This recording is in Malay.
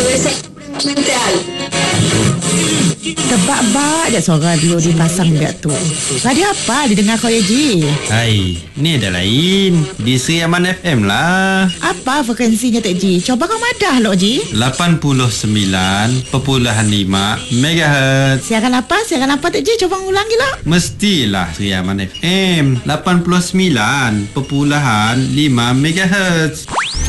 Mental. Tebak-bak je suara radio dipasang dia tu. Radio apa didengar kau ya, Ji? Hai, ni ada lain. Di Sri Aman FM lah. Apa frekuensinya, Tek Ji? Coba kau madah, Lok Ji. 89.5 MHz. Siaran apa, Tek Ji? Coba ulangi, Lok. Mestilah Sri Aman FM 89.5 MHz.